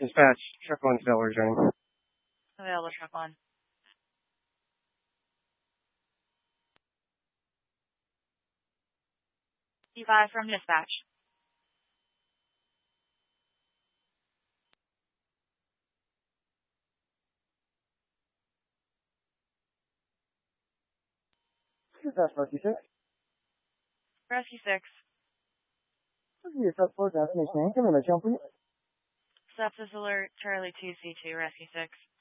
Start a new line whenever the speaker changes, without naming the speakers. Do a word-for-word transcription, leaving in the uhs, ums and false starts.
Dispatch, truck one, Stellar journey.
Available, truck one. D five from dispatch.
Dispatch, Rescue six.
Rescue six.
Rescue is up for destination. Can we let you on, please?
Sepsis alert, Charlie two C two, Rescue six.